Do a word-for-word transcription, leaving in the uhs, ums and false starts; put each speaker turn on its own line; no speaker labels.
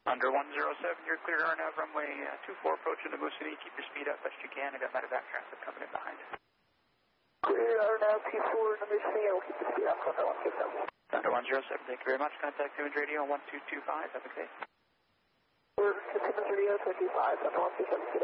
Under one zero seven, you're clear R N A V, runway uh, two four approaching the Moose City. Keep your speed up best you can. I got medevac traffic coming in behind you.
Clear R N A V two four in the Moose City. I'll keep the speed up. Under one zero seven.
Under one zero seven, thank you very much. Contact Siemens Radio on one two two five. Have a good day.
We're Siemens Radio two two five. Under one two seven.